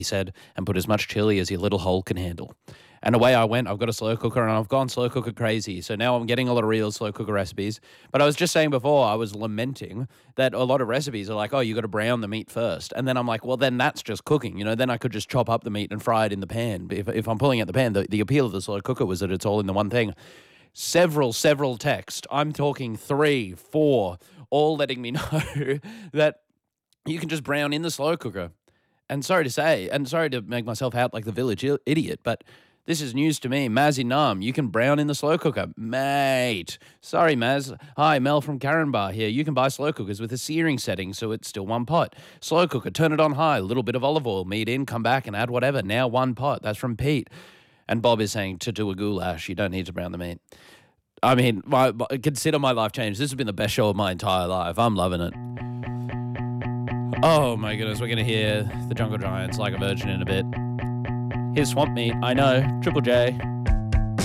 he said, and put as much chili as your little hole can handle. And away I went. I've got a slow cooker and I've gone slow cooker crazy. So now I'm getting a lot of real slow cooker recipes. But I was just saying before, I was lamenting that a lot of recipes are like, oh, you got to brown the meat first. And then I'm like, well, then that's just cooking. Then I could just chop up the meat and fry it in the pan. But if I'm pulling out the pan, the appeal of the slow cooker was that it's all in the one thing. Several texts. I'm talking 3, 4, all letting me know that you can just brown in the slow cooker. And sorry to say, and sorry to make myself out like the village idiot, but this is news to me. Mazzy Nam, you can brown in the slow cooker. Mate. Sorry, Maz. Hi, Mel from Caranbar here. You can buy slow cookers with a searing setting so it's still one pot. Slow cooker, turn it on high, a little bit of olive oil, meat in, come back and add whatever. Now one pot. That's from Pete. And Bob is saying to do a goulash, you don't need to brown the meat. I mean, consider my life change. This has been the best show of my entire life. I'm loving it. Oh my goodness, we're going to hear the Jungle Giants Like a Virgin in a bit. Here's Swamp Meat, I know, Triple J.